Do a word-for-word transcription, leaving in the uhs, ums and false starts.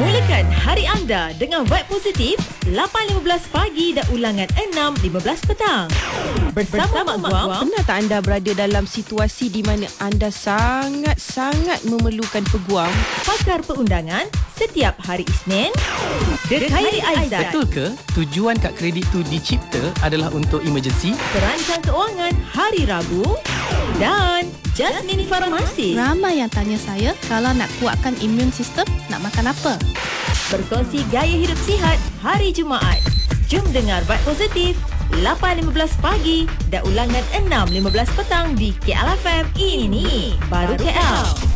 Mulakan hari anda dengan vibe positif lapan lima belas pagi dan ulangan enam lima belas petang. Bersama, Bersama Mak Guam. Pernah tak anda berada dalam situasi di mana anda sangat-sangat memerlukan peguam? Pakar perundangan setiap hari Isnin. Dekhairi Aizat. Betul ke tujuan kad kredit tu dicipta adalah untuk emergency? Terancang keuangan hari Rabu. Dan Jasmine Farmasi. Ramai yang tanya saya, kalau nak kuatkan imun sistem, nak makan apa? Berkongsi gaya hidup sihat hari Jumaat. Jom dengar Vibe Positif lapan lima belas pagi dan ulangan enam lima belas petang di K L F M. Ini baru K L.